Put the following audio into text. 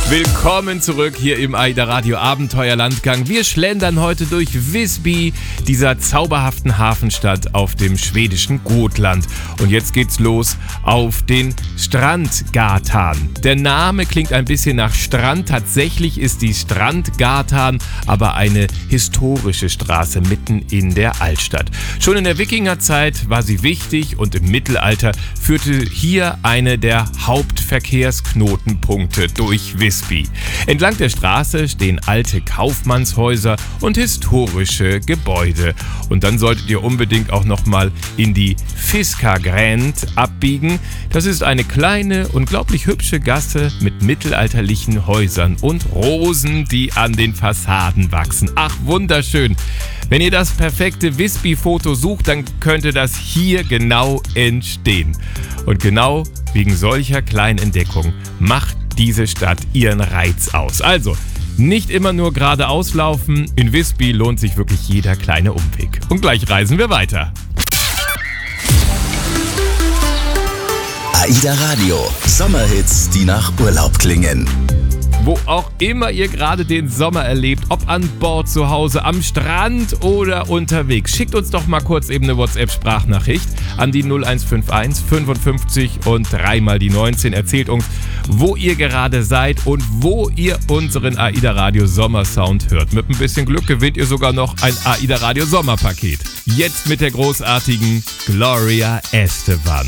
Willkommen zurück hier im AIDA Radio Abenteuerlandgang. Wir schlendern heute durch Visby, dieser zauberhaften Hafenstadt auf dem schwedischen Gotland. Und jetzt geht's los auf den Strandgatan. Der Name klingt ein bisschen nach Strand. Tatsächlich ist die Strandgatan aber eine historische Straße mitten in der Altstadt. Schon in der Wikingerzeit war sie wichtig und im Mittelalter führte hier eine der Hauptverkehrsknotenpunkte durch Visby. Entlang der Straße stehen alte Kaufmannshäuser und historische Gebäude. Und dann solltet ihr unbedingt auch nochmal in die Fiskagränd abbiegen. Das ist eine kleine, unglaublich hübsche Gasse mit mittelalterlichen Häusern und Rosen, die an den Fassaden wachsen. Ach, wunderschön. Wenn ihr das perfekte Visby-Foto sucht, dann könnte das hier genau entstehen. Und genau wegen solcher kleinen Entdeckungen macht diese Stadt ihren Reiz aus. Also, nicht immer nur geradeaus laufen. In Visby lohnt sich wirklich jeder kleine Umweg. Und gleich reisen wir weiter. AIDA Radio. Sommerhits, die nach Urlaub klingen. Wo auch immer ihr gerade den Sommer erlebt, ob an Bord, zu Hause, am Strand oder unterwegs, schickt uns doch mal kurz eben eine WhatsApp-Sprachnachricht an die 0151 55 und 3 mal die 19. Erzählt uns, wo ihr gerade seid und wo ihr unseren AIDA Radio Sommersound hört. Mit ein bisschen Glück gewinnt ihr sogar noch ein AIDA Radio Sommerpaket. Jetzt mit der großartigen Gloria Estefan.